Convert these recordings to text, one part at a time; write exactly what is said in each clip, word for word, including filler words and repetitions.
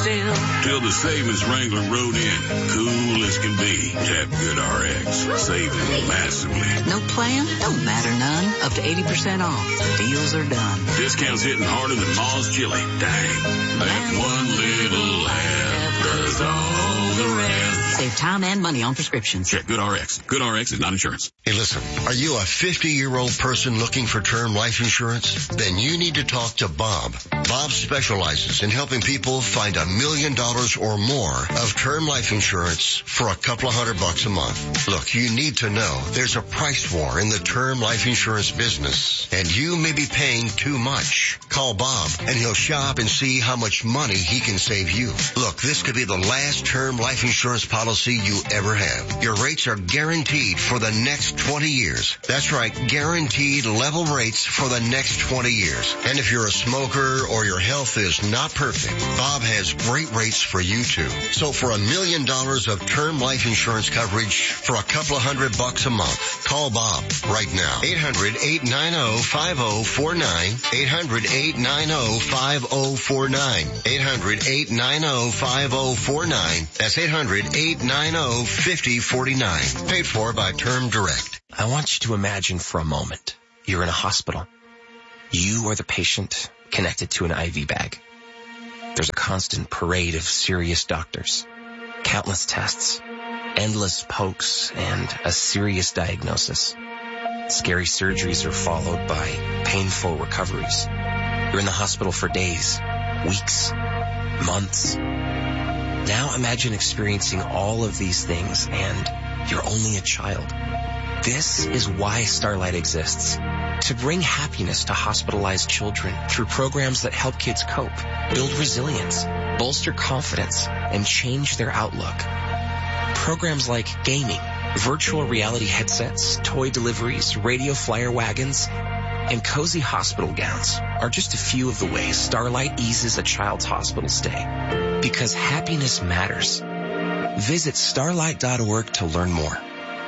still. Till the same as Wrangler rode in. Cool as can be. Tap Good R X. Saving massively. No plan? Don't matter none. Up to eighty percent off. Deals are done. Discounts hitting harder than Ma's chili. Dang. That one little half does all the rest. Save time and money on prescriptions. Check Good R X. Good R X is not insurance. Hey, listen, are you a fifty-year-old person looking for term life insurance? Then you need to talk to Bob. Bob specializes in helping people find a million dollars or more of term life insurance for a couple of hundred bucks a month. Look, you need to know there's a price war in the term life insurance business, and you may be paying too much. Call Bob, and he'll shop and see how much money he can save you. Look, this could be the last term life insurance policy you ever have. Your rates are guaranteed for the next twenty years. That's right, guaranteed level rates for the next twenty years. And if you're a smoker or your health is not perfect, Bob has great rates for you too. So for a million dollars of term life insurance coverage for a couple of hundred bucks a month, call Bob right now. eight hundred, eight nine zero, five zero four nine. eight hundred, eight nine zero, five zero four nine. eight hundred, eight nine zero, five zero four nine. That's eight hundred, eight nine zero, five zero four nine. Paid for by Term Direct. I want you to imagine for a moment you're in a hospital. You are the patient connected to an I V bag. There's a constant parade of serious doctors, countless tests, endless pokes, and a serious diagnosis. Scary surgeries are followed by painful recoveries. You're in the hospital for days, weeks, months. Now imagine experiencing all of these things and you're only a child. This is why Starlight exists. To bring happiness to hospitalized children through programs that help kids cope, build resilience, bolster confidence, and change their outlook. Programs like gaming, virtual reality headsets, toy deliveries, radio flyer wagons, and cozy hospital gowns are just a few of the ways Starlight eases a child's hospital stay. Because happiness matters. Visit starlight dot org to learn more.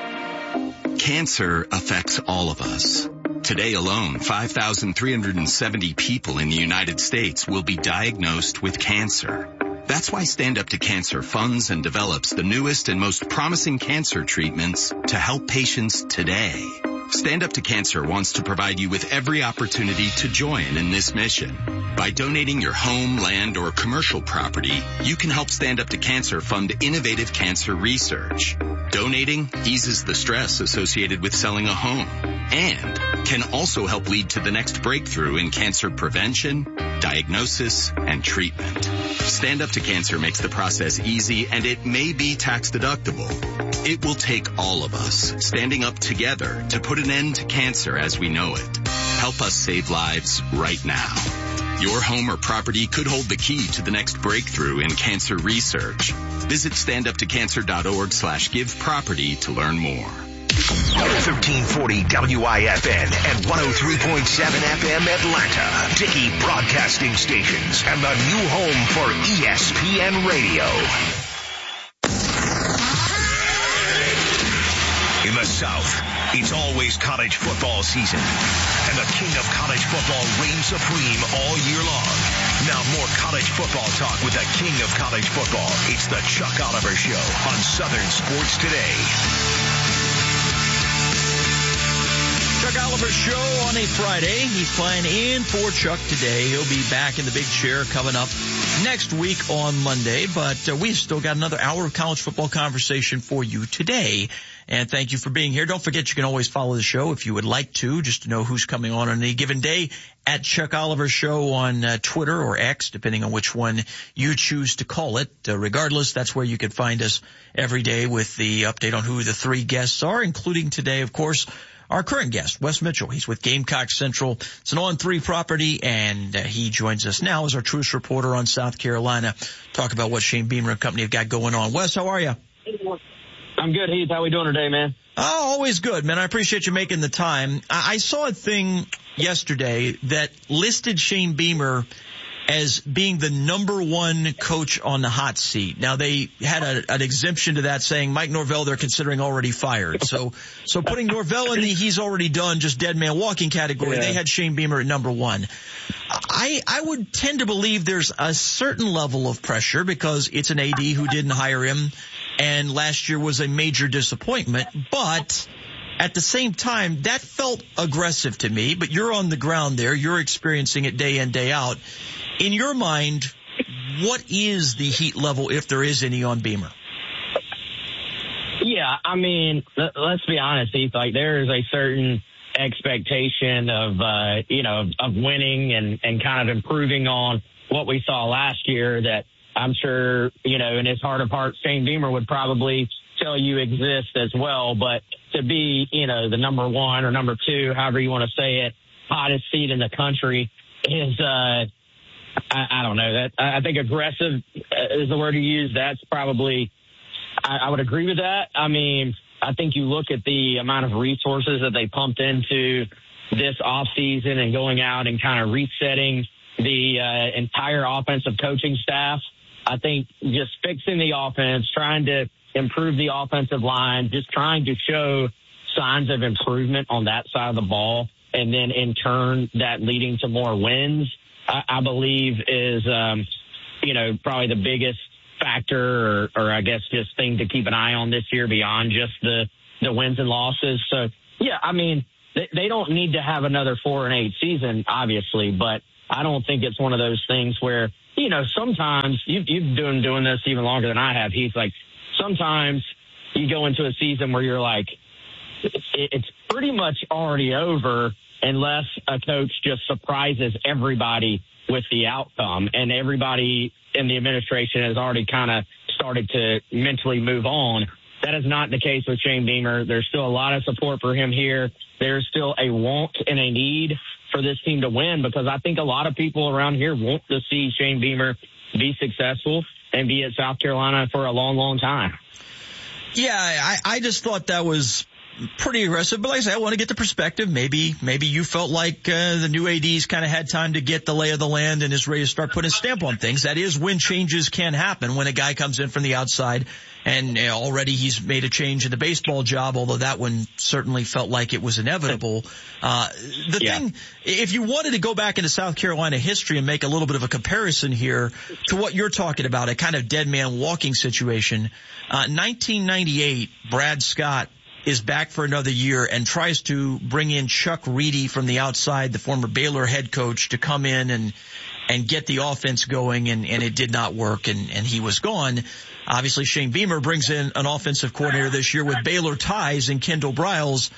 Cancer affects all of us. Today alone, five thousand three hundred seventy people in the United States will be diagnosed with cancer. That's why Stand Up to Cancer funds and develops the newest and most promising cancer treatments to help patients today. Stand Up to Cancer wants to provide you with every opportunity to join in this mission. By donating your home, land, or commercial property, you can help Stand Up to Cancer fund innovative cancer research. Donating eases the stress associated with selling a home and can also help lead to the next breakthrough in cancer prevention, diagnosis, and treatment. Stand Up to Cancer makes the process easy, and it may be tax deductible. It will take all of us standing up together to put an end to cancer as we know it. Help us save lives right now. Your home or property could hold the key to the next breakthrough in cancer research. Visit standuptocancer.org slash give property to learn more. thirteen forty W I F N and one oh three point seven F M Atlanta. Dickey Broadcasting Stations and the new home for E S P N Radio. In the South, it's always college football season, and the king of college football reigns supreme all year long. Now more college football talk with the king of college football. It's the Chuck Oliver Show on Southern Sports Today. Chuck Oliver Show on a Friday. He's flying in for Chuck today. He'll be back in the big chair coming up next week on Monday, but uh, we've still got another hour of college football conversation for you today. And thank you for being here. Don't forget you can always follow the show if you would like to, just to know who's coming on on any given day, at Chuck Oliver Show on uh, Twitter or X, depending on which one you choose to call it. Uh, regardless, that's where you can find us every day with the update on who the three guests are, including today, of course, our current guest, Wes Mitchell. He's with Gamecock Central. It's an on three property, and uh, he joins us now as our truth reporter on South Carolina. Talk about what Shane Beamer and company have got going on. Wes, how are you? I'm good, Heath. How we doing today, man? Oh, always good, man. I appreciate you making the time. I, I saw a thing yesterday that listed Shane Beamer as being the number one coach on the hot seat. Now, they had a, an exemption to that saying Mike Norvell they're considering already fired. So so putting Norvell in the he's already done, just dead man walking category, yeah. They had Shane Beamer at number one. I, I would tend to believe there's a certain level of pressure because it's an A D who didn't hire him, and last year was a major disappointment. But at the same time, that felt aggressive to me. But you're on the ground there. You're experiencing it day in, day out. In your mind, what is the heat level, if there is any, on Beamer? Yeah, I mean, let's be honest, Heath. Like, there is a certain expectation of, uh, you know, of winning and, and kind of improving on what we saw last year that I'm sure, you know, in his heart of hearts, Shane Beamer would probably tell you exists as well. But to be, you know, the number one or number two, however you want to say it, hottest seat in the country is, uh, I, I don't know. That I think aggressive is the word you use. That's probably, I, I would agree with that. I mean, I think you look at the amount of resources that they pumped into this offseason and going out and kind of resetting the uh, entire offensive coaching staff. I think just fixing the offense, trying to improve the offensive line, just trying to show signs of improvement on that side of the ball, and then in turn that leading to more wins, I, I believe is, um, you know, probably the biggest factor or, or I guess just thing to keep an eye on this year beyond just the, the wins and losses. So, yeah, I mean, they, they don't need to have another four and eight season, obviously, but I don't think it's one of those things where, you know, sometimes you've, you've been doing this even longer than I have, Heath. Like, sometimes you go into a season where you're like, it's pretty much already over unless a coach just surprises everybody with the outcome, and everybody in the administration has already kind of started to mentally move on. That is not the case with Shane Beamer. There's still a lot of support for him here. There's still a want and a need for this team to win, because I think a lot of people around here want to see Shane Beamer be successful and be at South Carolina for a long, long time. Yeah, I, I just thought that was pretty aggressive, but like I said, I want to get the perspective. Maybe, maybe you felt like uh, the new A Ds kind of had time to get the lay of the land and is ready to start putting a stamp on things. That is when changes can happen, when a guy comes in from the outside, and uh, already he's made a change in the baseball job, although that one certainly felt like it was inevitable. Uh, the yeah. thing, if you wanted to go back into South Carolina history and make a little bit of a comparison here to what you're talking about, a kind of dead man walking situation, uh, nineteen ninety-eight, Brad Scott is back for another year and tries to bring in Chuck Reedy from the outside, the former Baylor head coach, to come in and and get the offense going, and, and it did not work, and, and he was gone. Obviously, Shane Beamer brings in an offensive coordinator this year with Baylor ties and Kendall Briles.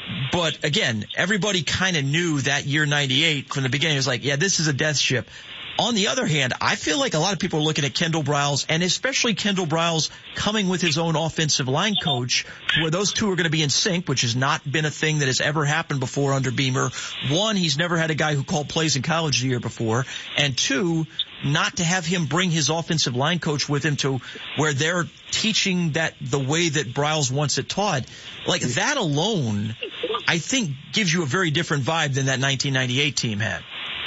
But again, everybody kind of knew that year ninety-eight from the beginning. It was like, yeah, this is a death ship. On the other hand, I feel like a lot of people are looking at Kendall Briles, and especially Kendall Briles coming with his own offensive line coach, where those two are going to be in sync, which has not been a thing that has ever happened before under Beamer. One, he's never had a guy who called plays in college the year before. And two, not to have him bring his offensive line coach with him to where they're teaching that the way that Briles wants it taught. Like, that alone, I think, gives you a very different vibe than that nineteen ninety-eight team had.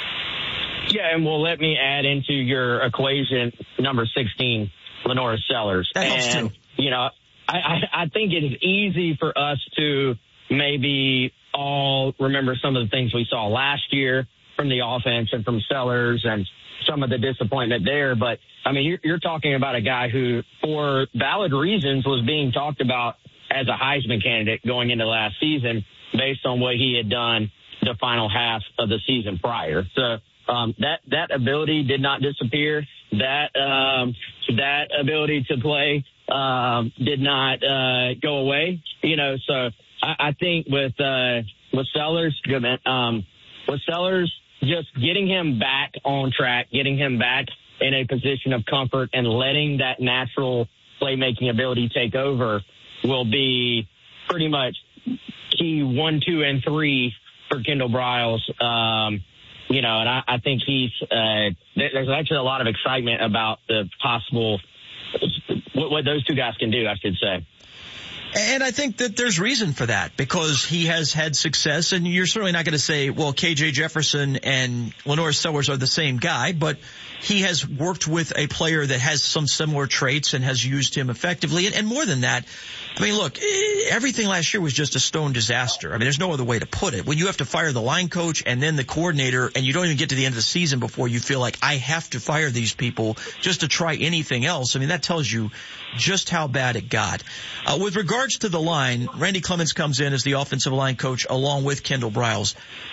Yeah, and well, let me add into your equation number sixteen, Lenora Sellers. That helps and, too. You know, I, I, I think it is easy for us to maybe all remember some of the things we saw last year from the offense and from Sellers and some of the disappointment there. But, I mean, you're, you're talking about a guy who, for valid reasons, was being talked about as a Heisman candidate going into last season based on what he had done the final half of the season prior. So, Um, that, that ability did not disappear. That, um, that ability to play, um, did not, uh, go away, you know, so I, I think with, uh, with Sellers, good man, um, with Sellers, just getting him back on track, getting him back in a position of comfort and letting that natural playmaking ability take over will be pretty much key one, two, and three for Kendall Briles. Um, You know, and I, I think he's, uh, there's actually a lot of excitement about the possible, what, what those two guys can do, I should say. And I think that there's reason for that because he has had success, and you're certainly not going to say, well, K J Jefferson and Lenore Sellers are the same guy, but he has worked with a player that has some similar traits and has used him effectively. And, and more than that, I mean, look, everything last year was just a stone disaster. I mean, there's no other way to put it. When you have to fire the line coach and then the coordinator, and you don't even get to the end of the season before you feel like I have to fire these people just to try anything else, I mean, that tells you just how bad it got. Uh, with regards to the line, Randy Clements comes in as the offensive line coach along with Kendall Briles.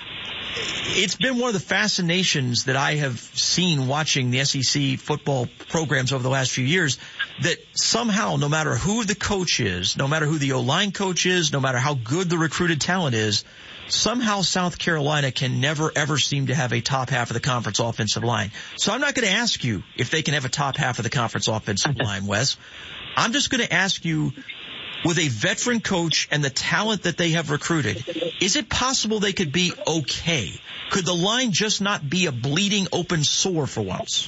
It's been one of the fascinations that I have seen watching the S E C football programs over the last few years, that somehow, no matter who the coach is, no matter who the O-line coach is, no matter how good the recruited talent is, somehow South Carolina can never, ever seem to have a top half of the conference offensive line. So I'm not going to ask you if they can have a top half of the conference offensive line, Wes. I'm just going to ask you, with a veteran coach and the talent that they have recruited, is it possible they could be okay? Could the line just not be a bleeding open sore for once?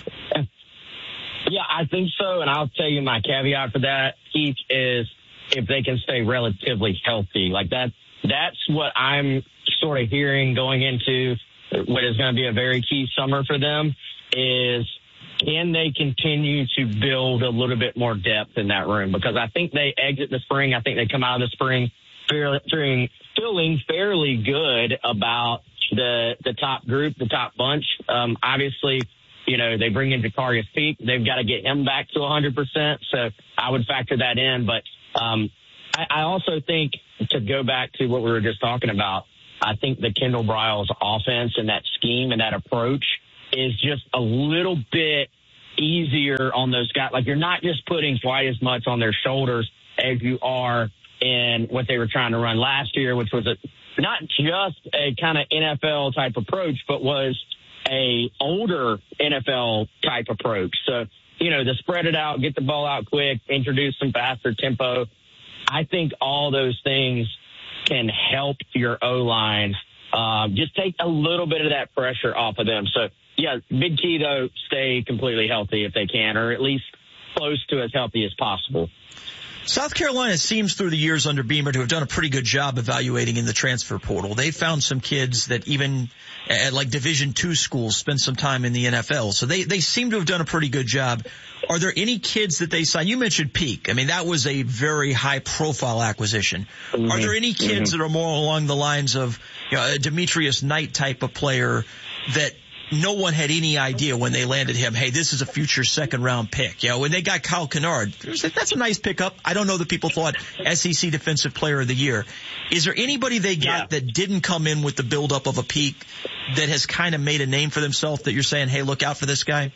Yeah, I think so, and I'll tell you my caveat for that, Keith, is if they can stay relatively healthy. Like that, that's what I'm sort of hearing going into what is going to be a very key summer for them, is can they continue to build a little bit more depth in that room? Because I think they exit the spring. I think they come out of the spring feeling, feeling fairly good about the the top group, the top bunch. Um, obviously, you know, they bring in Jacarius Peak. They've got to get him back to one hundred percent. So I would factor that in. But um, I, I also think, to go back to what we were just talking about, I think the Kendall Briles offense and that scheme and that approach is just a little bit easier on those guys. Like, you're not just putting quite as much on their shoulders as you are in what they were trying to run last year, which was a, not just a kind of N F L type approach, but was a older N F L type approach. So, you know, the spread it out, get the ball out quick, introduce some faster tempo. I think all those things can help your O-line. Um, just take a little bit of that pressure off of them. So, yeah, big key, though, stay completely healthy if they can, or at least close to as healthy as possible. South Carolina seems through the years under Beamer to have done a pretty good job evaluating in the transfer portal. They found some kids that even at like Division two schools spent some time in the N F L. So they, they seem to have done a pretty good job. Are there any kids that they signed? You mentioned Peak. I mean, that was a very high profile acquisition. Mm-hmm. Are there any kids mm-hmm. that are more along the lines of, you know, a Demetrius Knight type of player that no one had any idea when they landed him, hey, this is a future second-round pick? You know, when they got Kyle Kennard, that's a nice pickup. I don't know that people thought S E C Defensive Player of the Year. Is there anybody they got yeah. that didn't come in with the buildup of a Peak that has kind of made a name for themselves that you're saying, hey, look out for this guy?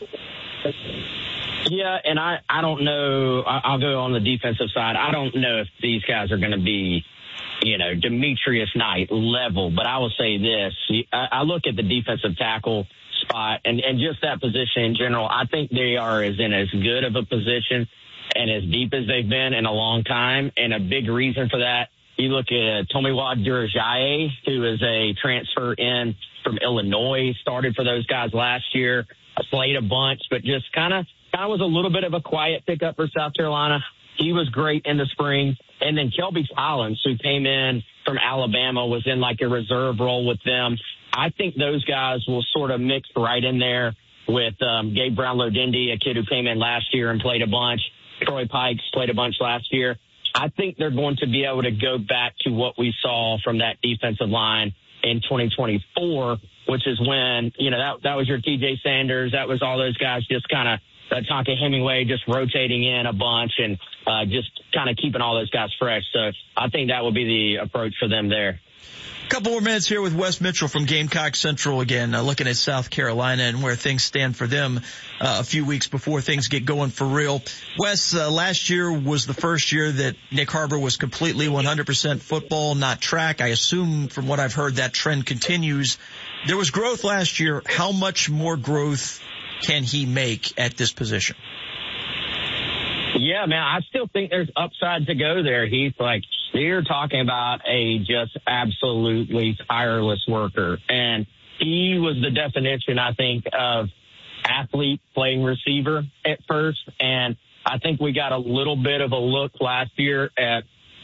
Yeah, and I, I don't know. I'll go on the defensive side. I don't know if these guys are going to be, you know, Demetrius Knight level, but I will say this. I, I look at the defensive tackle spot and, and just that position in general. I think they are as in as good of a position and as deep as they've been in a long time. And a big reason for that, you look at Tomiwa Durajaye, who is a transfer in from Illinois, started for those guys last year, played a bunch, but just kind of, kind of was a little bit of a quiet pickup for South Carolina. He was great in the spring. And then Kelby Collins, who came in from Alabama, was in like a reserve role with them. I think those guys will sort of mix right in there with um, Gabe Brownlow-Dindy, a kid who came in last year and played a bunch. Troy Pikes played a bunch last year. I think they're going to be able to go back to what we saw from that defensive line in twenty twenty-four, which is when, you know, that, that was your T J Sanders. That was all those guys just kind of Uh, Tonka Hemingway just rotating in a bunch and uh, just kind of keeping all those guys fresh. So I think that will be the approach for them there. A couple more minutes here with Wes Mitchell from Gamecock Central again, uh, looking at South Carolina and where things stand for them uh, a few weeks before things get going for real. Wes, uh, last year was the first year that Nick Harbor was completely one hundred percent football, not track. I assume from what I've heard that trend continues. There was growth last year. How much more growth can he make at this position? Yeah, man, I still think there's upside to go there, Heath. Like, you're talking about a just absolutely tireless worker. And he was the definition, I think, of athlete playing receiver at first. And I think we got a little bit of a look last year at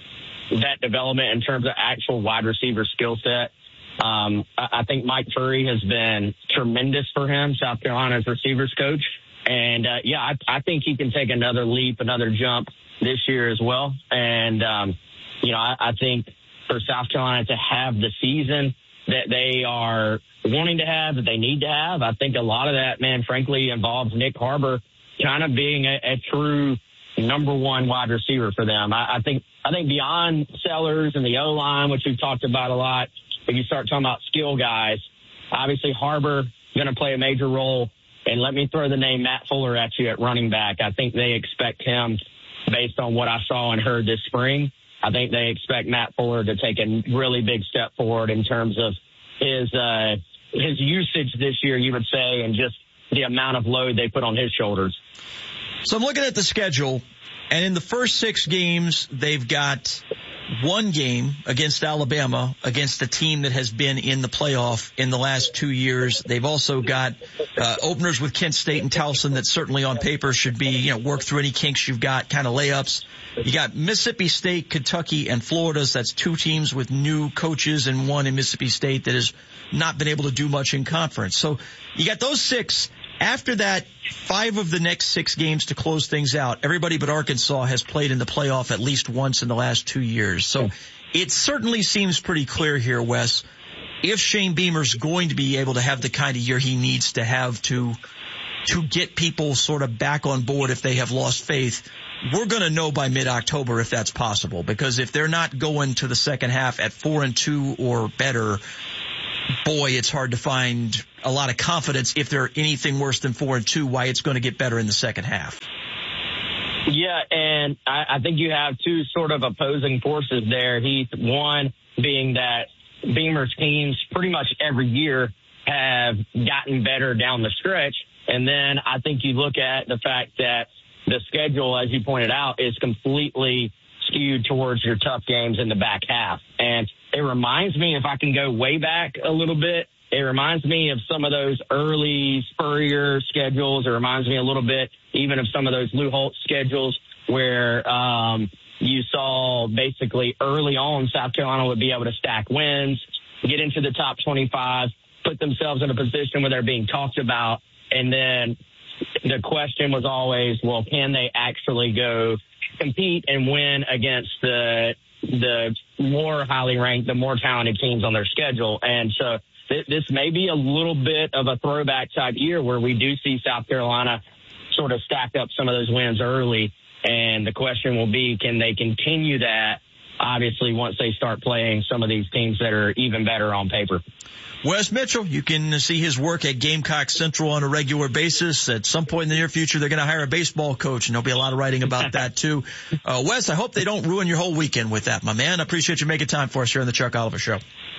that development in terms of actual wide receiver skill set. Um, I, I think Mike Furrey has been tremendous for him, South Carolina's receivers coach. And, uh, yeah, I, I think he can take another leap, another jump this year as well. And, um, you know, I, I think for South Carolina to have the season that they are wanting to have, that they need to have, I think a lot of that, man, frankly, involves Nick Harbor kind of being a, a true number one wide receiver for them. I, I think I think beyond Sellers and the O-line, which we've talked about a lot, if you start talking about skill guys, obviously Harbor going to play a major role. And let me throw the name Matt Fuller at you at running back. I think they expect him, based on what I saw and heard this spring, I think they expect Matt Fuller to take a really big step forward in terms of his uh, his usage this year, you would say, and just the amount of load they put on his shoulders. So I'm looking at the schedule, and in the first six games, they've got one game against Alabama, against a team that has been in the playoff in the last two years. They've also got uh, openers with Kent State and Towson that certainly on paper should be, you know, work through any kinks you've got, kind of layups. You got Mississippi State, Kentucky, and Florida. So that's two teams with new coaches and one in Mississippi State that has not been able to do much in conference. So you got those six. After that, five of the next six games to close things out. Everybody but Arkansas has played in the playoff at least once in the last two years. So it certainly seems pretty clear here, Wes, if Shane Beamer's going to be able to have the kind of year he needs to have to to get people sort of back on board if they have lost faith, we're going to know by mid-October if that's possible. Because if they're not going to the second half at four and two or better, boy, it's hard to find a lot of confidence if they're anything worse than four and two, why it's going to get better in the second half. Yeah, and I, I think you have two sort of opposing forces there, Heath. One being that Beamer's teams pretty much every year have gotten better down the stretch. And then I think you look at the fact that the schedule, as you pointed out, is completely skewed towards your tough games in the back half. And it reminds me, if I can go way back a little bit, it reminds me of some of those early Spurrier schedules. It reminds me a little bit even of some of those Lou Holtz schedules where um, you saw basically early on South Carolina would be able to stack wins, get into the top twenty-five, put themselves in a position where they're being talked about. And then the question was always, well, can they actually go compete and win against the the more highly ranked, the more talented teams on their schedule? And so th- this may be a little bit of a throwback type year where we do see South Carolina sort of stack up some of those wins early. And the question will be, can they continue that, obviously, once they start playing some of these teams that are even better on paper? Wes Mitchell, you can see his work at Gamecock Central on a regular basis. At some point in the near future, they're going to hire a baseball coach, and there'll be a lot of writing about that, too. Uh, Wes, I hope they don't ruin your whole weekend with that, my man. I appreciate you making time for us here on the Chuck Oliver Show.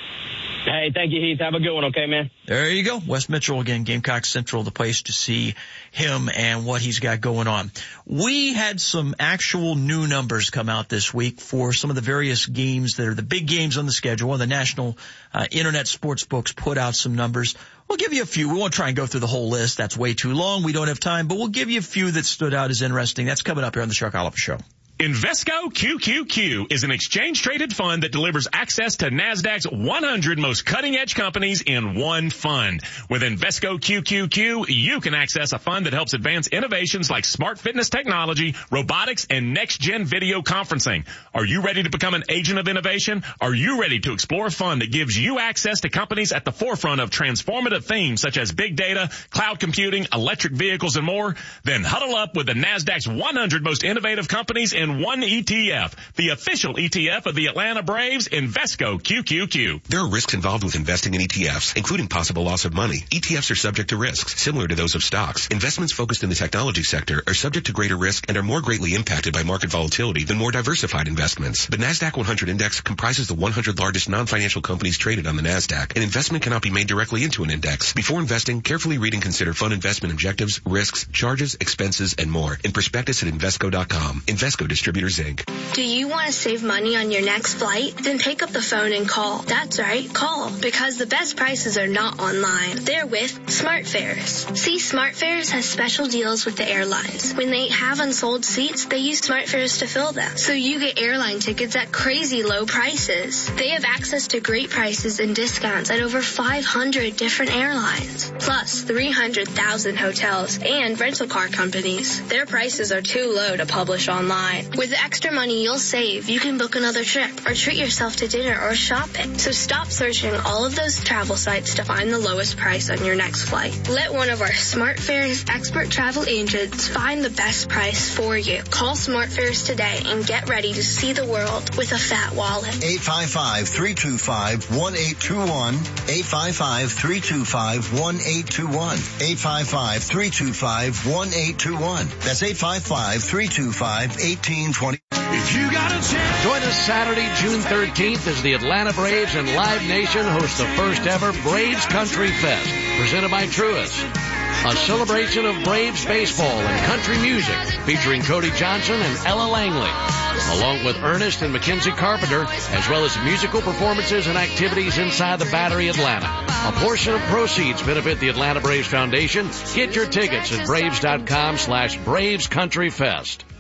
Hey, thank you, Heath. Have a good one, okay, man? There you go. Wes Mitchell, again, Gamecock Central, the place to see him and what he's got going on. We had some actual new numbers come out this week for some of the various games that are the big games on the schedule, and the national uh, internet sports books put out some numbers. We'll give you a few. We won't try and go through the whole list. That's way too long. We don't have time, but we'll give you a few that stood out as interesting. That's coming up here on the Chuck Oliver Show. Invesco Q Q Q is an exchange-traded fund that delivers access to NASDAQ's one hundred most cutting-edge companies in one fund. With Invesco Q Q Q, you can access a fund that helps advance innovations like smart fitness technology, robotics, and next-gen video conferencing. Are you ready to become an agent of innovation? Are you ready to explore a fund that gives you access to companies at the forefront of transformative themes such as big data, cloud computing, electric vehicles, and more? Then huddle up with the NASDAQ's one hundred most innovative companies in one E T F, the official E T F of the Atlanta Braves, Invesco Q Q Q. There are risks involved with investing in E T Fs, including possible loss of money. E T Fs are subject to risks, similar to those of stocks. Investments focused in the technology sector are subject to greater risk and are more greatly impacted by market volatility than more diversified investments. The NASDAQ one hundred Index comprises the one hundred largest non-financial companies traded on the NASDAQ. An investment cannot be made directly into an index. Before investing, carefully read and consider fund investment objectives, risks, charges, expenses, and more in prospectus at Invesco dot com. Invesco Distributors, Incorporated. Do you want to save money on your next flight? Then pick up the phone and call. That's right, call. Because the best prices are not online. They're with SmartFares. See, SmartFares has special deals with the airlines. When they have unsold seats, they use SmartFares to fill them. So you get airline tickets at crazy low prices. They have access to great prices and discounts at over five hundred different airlines. Plus three hundred thousand hotels and rental car companies. Their prices are too low to publish online. With the extra money you'll save, you can book another trip or treat yourself to dinner or shopping. So stop searching all of those travel sites to find the lowest price on your next flight. Let one of our SmartFares expert travel agents find the best price for you. Call SmartFares today and get ready to see the world with a fat wallet. eight five five, three two five, one eight two one. eight five five, three two five, one eight two one. eight five five, three two five, one eight two one. That's eight five five, three two five, one eight two one. If you got a chance. Join us Saturday, June thirteenth as the Atlanta Braves and Live Nation host the first ever Braves Country Fest, presented by Truist. A celebration of Braves baseball and country music featuring Cody Johnson and Ella Langley, along with Ernest and Mackenzie Carpenter, as well as musical performances and activities inside the Battery Atlanta. A portion of proceeds benefit the Atlanta Braves Foundation. Get your tickets at braves dot com slash Braves Country Fest.